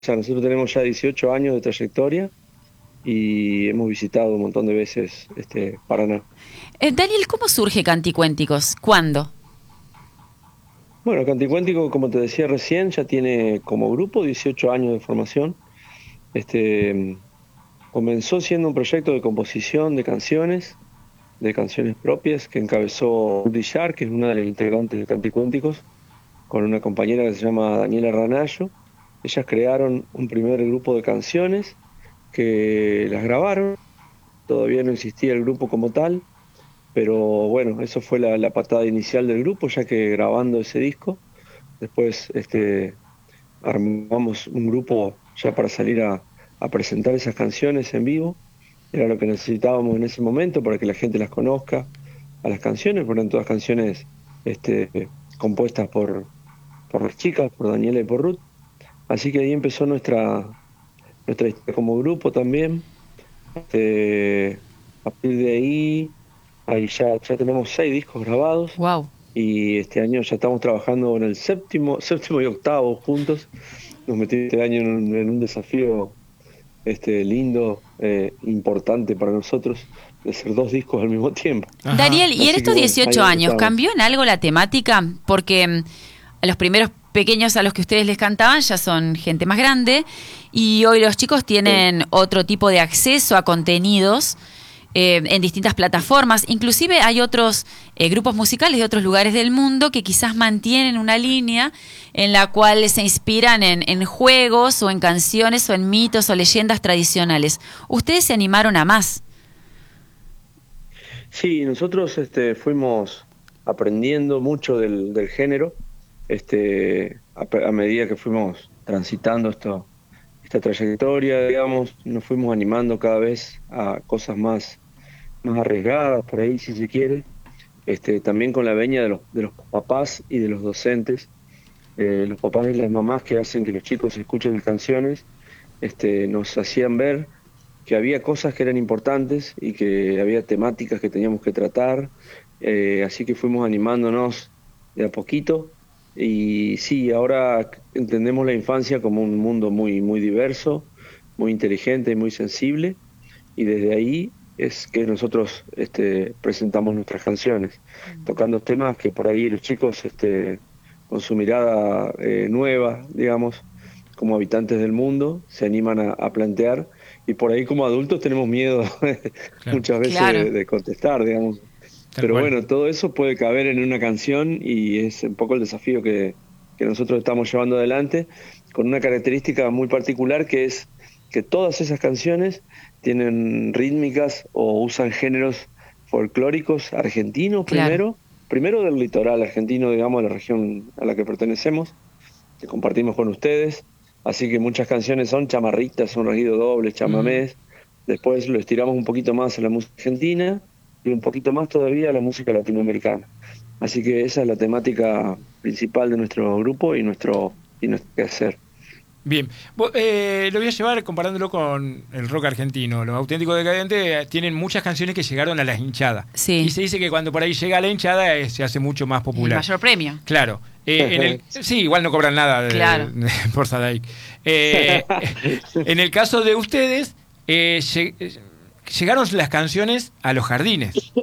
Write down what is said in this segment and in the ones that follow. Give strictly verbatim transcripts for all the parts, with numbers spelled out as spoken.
O sea, nosotros tenemos ya dieciocho años de trayectoria y hemos visitado un montón de veces este Paraná. Eh, Daniel, ¿cómo surge Canticuénticos? ¿Cuándo? Bueno, Canticuéntico, como te decía recién, ya tiene como grupo dieciocho años de formación. Este, comenzó siendo un proyecto de composición de canciones, de canciones propias, que encabezó Rudy Shar, que es una de las integrantes de Canticuénticos, con una compañera que se llama Daniela Ranallo. Ellas crearon un primer grupo de canciones que las grabaron. Todavía no existía el grupo como tal, pero bueno, eso fue la, la patada inicial del grupo, ya que grabando ese disco, después este, armamos un grupo ya para salir a, a presentar esas canciones en vivo. Era lo que necesitábamos en ese momento para que la gente las conozca a las canciones, porque eran todas canciones este, compuestas por, por las chicas, por Daniela y por Ruth. Así que ahí empezó nuestra, nuestra historia como grupo también. Este, a partir de ahí, ahí ya, ya tenemos seis discos grabados Wow. y este año ya estamos trabajando en el séptimo, séptimo y octavo juntos. Nos metimos este año en un, en un desafío este, lindo, eh, importante para nosotros, de hacer dos discos al mismo tiempo. Ajá. Daniel, ¿y en Así que estos bueno, dieciocho ahí años estamos. cambió en algo la temática? Porque mm, a los primeros pequeños a los que ustedes les cantaban ya son gente más grande y hoy los chicos Sí. tienen otro tipo de acceso a contenidos eh, en distintas plataformas. Inclusive hay otros eh, grupos musicales de otros lugares del mundo que quizás mantienen una línea en la cual se inspiran en, en juegos o en canciones o en mitos o leyendas tradicionales. Ustedes se animaron a más. Sí, nosotros este, fuimos aprendiendo mucho del, del género este, a, pe- a medida que fuimos transitando esto, esta trayectoria, digamos, nos fuimos animando cada vez a cosas más, más arriesgadas, por ahí si se quiere, este, también con la veña de los, de los papás y de los docentes, eh, los papás y las mamás que hacen que los chicos escuchen las canciones, este, nos hacían ver que había cosas que eran importantes y que había temáticas que teníamos que tratar, eh, así que fuimos animándonos de a poquito y sí, ahora entendemos la infancia como un mundo muy, muy diverso, muy inteligente y muy sensible y desde ahí es que nosotros este, presentamos nuestras canciones, tocando temas que por ahí los chicos este, con su mirada eh, nueva, digamos, como habitantes del mundo, se animan a, a plantear y por ahí como adultos tenemos miedo Claro, muchas veces Claro. de, de contestar, digamos. tal Pero cual. bueno, todo eso puede caber en una canción y es un poco el desafío que, que nosotros estamos llevando adelante, con una característica muy particular que es que todas esas canciones tienen rítmicas o usan géneros folclóricos argentinos Claro. primero, primero del litoral argentino, digamos, de la región a la que pertenecemos, que compartimos con ustedes. Así que muchas canciones son chamarritas, son regido dobles, Mm. chamamés. Después lo estiramos un poquito más a la música argentina y un poquito más todavía a la música latinoamericana. Así que esa es la temática principal de nuestro grupo y nuestro, y nuestro quehacer. Bien, Bo- eh, lo voy a llevar comparándolo con el rock argentino. Los auténticos decadentes eh, tienen muchas canciones que llegaron a las hinchadas. Y Sí. se dice que cuando por ahí llega a la hinchada eh, se hace mucho más El popular. mayor premio. Claro. Eh, en el, sí, igual no cobran nada de- Claro. de- por Sadaic. Eh, en el caso de ustedes, eh, lle- eh, llegaron las canciones a los jardines.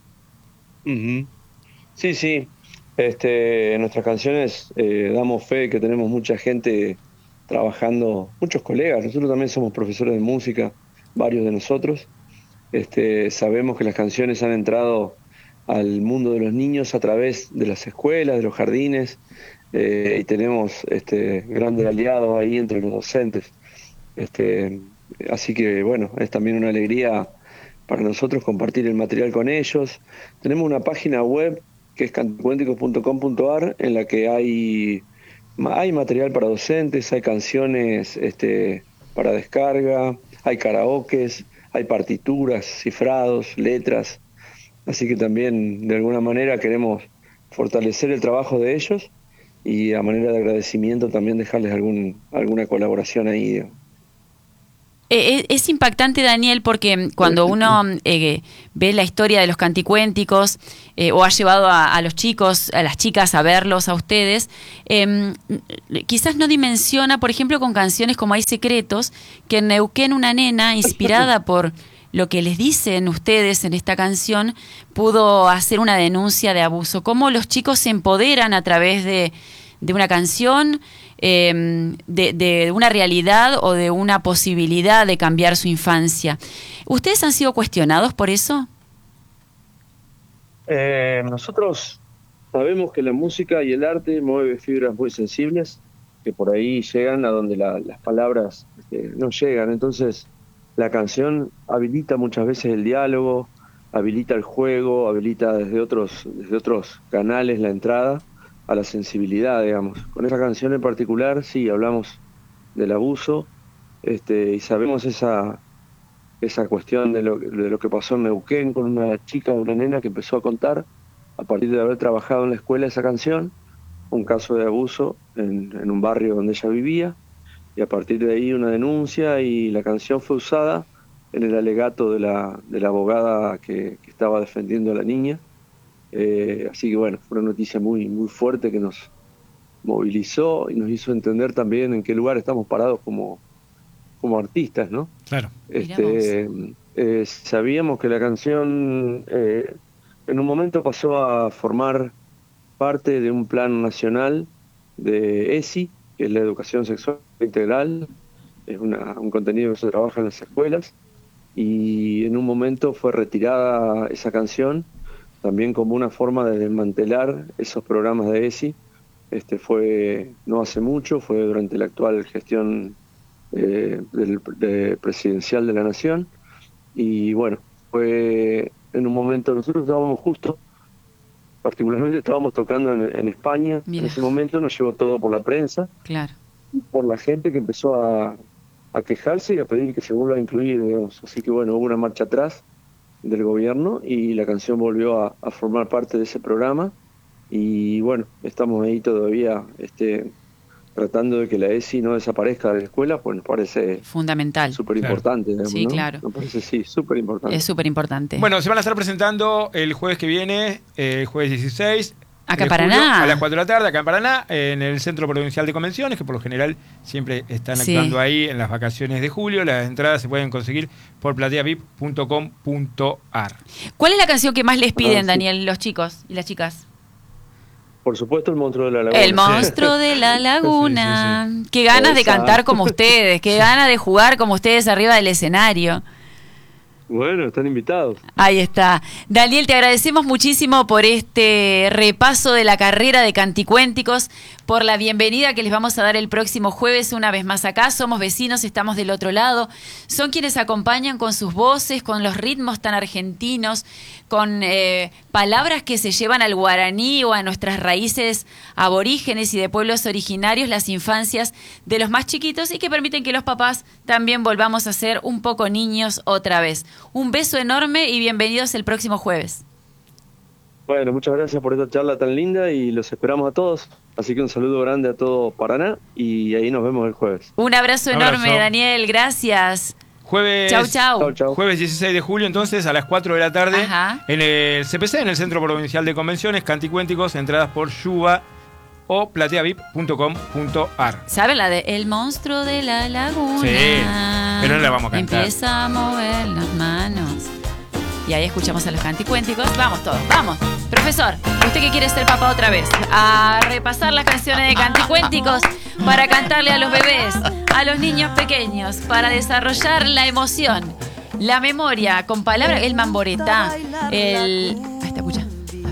Ujú. Sí, sí. Este, en nuestras canciones eh, damos fe que tenemos mucha gente trabajando, muchos colegas. Nosotros también somos profesores de música, varios de nosotros. Este, sabemos que las canciones han entrado al mundo de los niños a través de las escuelas, de los jardines, eh, y tenemos este, grandes aliados ahí entre los docentes. Este, así que bueno, es también una alegría para nosotros compartir el material con ellos. Tenemos una página web que es canticuénticos punto com punto ar en la que hay, hay material para docentes, hay canciones este, para descarga, hay karaokes, hay partituras, cifrados, letras. Así que también de alguna manera queremos fortalecer el trabajo de ellos y a manera de agradecimiento también dejarles algún, alguna colaboración ahí. Eh, Eh, es impactante, Daniel, porque cuando uno eh, ve la historia de los canticuénticos eh, o ha llevado a, a los chicos, a las chicas a verlos a ustedes, eh, quizás no dimensiona, por ejemplo, con canciones como Hay Secretos, que en Neuquén una nena, inspirada por lo que les dicen ustedes en esta canción, pudo hacer una denuncia de abuso. ¿Cómo los chicos se empoderan a través de, de una canción, eh, de, de una realidad o de una posibilidad de cambiar su infancia? ¿Ustedes han sido cuestionados por eso? Eh, nosotros sabemos que la música y el arte mueve fibras muy sensibles, que por ahí llegan a donde la, las palabras eh, no llegan. Entonces, la canción habilita muchas veces el diálogo, habilita el juego, habilita desde otros, desde otros canales la entrada a la sensibilidad, digamos. Con esa canción en particular, sí, hablamos del abuso, este, y sabemos esa, esa cuestión de lo, de lo que pasó en Neuquén con una chica, una nena que empezó a contar, a partir de haber trabajado en la escuela esa canción, un caso de abuso en, en un barrio donde ella vivía, y a partir de ahí una denuncia, y la canción fue usada en el alegato de la, de la abogada que, que estaba defendiendo a la niña. Eh, así que bueno, fue una noticia muy, muy fuerte que nos movilizó y nos hizo entender también en qué lugar estamos parados como, como artistas, ¿no? Claro. Este, eh, sabíamos que la canción eh, en un momento pasó a formar parte de un plan nacional de E S I, que es la educación sexual integral, es una, un contenido que se trabaja en las escuelas, y en un momento fue retirada esa canción, también como una forma de desmantelar esos programas de E S I. Este fue no hace mucho, fue durante la actual gestión eh, del, de presidencial de la Nación, y bueno, fue en un momento, nosotros estábamos justo, particularmente estábamos tocando en, en España. Mira. En ese momento nos llevó todo por la prensa, claro, por la gente que empezó a, a quejarse y a pedir que se vuelva a incluir, digamos. Así que bueno, hubo una marcha atrás del gobierno y la canción volvió a, a formar parte de ese programa, y bueno, estamos ahí todavía este, tratando de que la E S I no desaparezca de la escuela, pues nos parece fundamental, súper importante. Claro. Sí, ¿no? claro. Nos parece, sí, súper importante. Es súper importante. Bueno, se van a estar presentando el jueves que viene, eh, el jueves dieciséis. Acá en Paraná. A las cuatro de la tarde, acá en Paraná, en el Centro Provincial de Convenciones, que por lo general siempre están sí. actuando ahí en las vacaciones de julio. Las entradas se pueden conseguir por platea vip punto com punto ar. ¿Cuál es la canción que más les piden, ah, sí. Daniel, los chicos y las chicas? Por supuesto, El Monstruo de la Laguna. El Monstruo de la Laguna. Sí, sí, sí. Qué ganas Exacto. de cantar como ustedes, qué sí. ganas de jugar como ustedes arriba del escenario. Bueno, están invitados. Ahí está. Daniel, te agradecemos muchísimo por este repaso de la carrera de Canticuénticos, por la bienvenida que les vamos a dar el próximo jueves una vez más acá. Somos vecinos, estamos del otro lado. Son quienes acompañan con sus voces, con los ritmos tan argentinos, con eh, palabras que se llevan al guaraní o a nuestras raíces aborígenes y de pueblos originarios, las infancias de los más chiquitos, y que permiten que los papás también volvamos a ser un poco niños otra vez. Un beso enorme y bienvenidos el próximo jueves. Bueno, muchas gracias por esta charla tan linda y los esperamos a todos. Así que un saludo grande a todo Paraná y ahí nos vemos el jueves. Un abrazo un enorme, abrazo. Daniel. Gracias. Jueves, chau, chau. Chau, chau. Jueves dieciséis de julio, entonces, a las cuatro de la tarde, Ajá. en el C P C, en el Centro Provincial de Convenciones, Canticuénticos, entradas por Yuba o platea vip punto com punto ar. ¿Saben la de El Monstruo de la Laguna? Sí, pero no la vamos a cantar. Empieza a mover las manos. Y ahí escuchamos a los Canticuénticos. Vamos todos, vamos. Profesor, usted que quiere ser papá otra vez, a repasar las canciones de Canticuénticos para cantarle a los bebés, a los niños pequeños, para desarrollar la emoción, la memoria, con palabras, el mamboreta, el... Ahí está, escucha.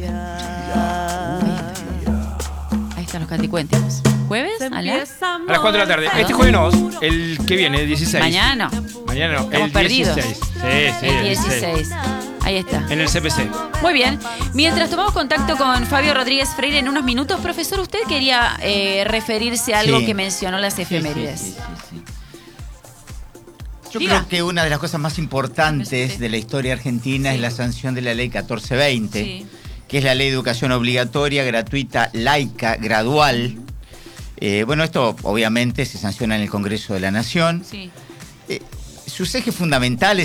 Ahí están los Canticuénticos. ¿Jueves? ¿A las? A las cuatro de la tarde. Este jueves no, el que viene, el dieciséis. Mañana no. Mañana no, Estamos el perdidos. dieciséis. Sí, sí, el dieciséis. Ahí está. En el C P C. Muy bien. Mientras tomamos contacto con Fabio Rodríguez Freire en unos minutos, profesor, usted quería eh, referirse a algo sí. que mencionó las efemérides. Sí, sí, sí, sí. Yo Diga. creo que una de las cosas más importantes Sí. de la historia argentina Sí. es la sanción de la ley catorce veinte, Sí. que es la ley de educación obligatoria, gratuita, laica, gradual. Eh, bueno, esto obviamente se sanciona en el Congreso de la Nación. Sí. Eh, sus ejes fundamentales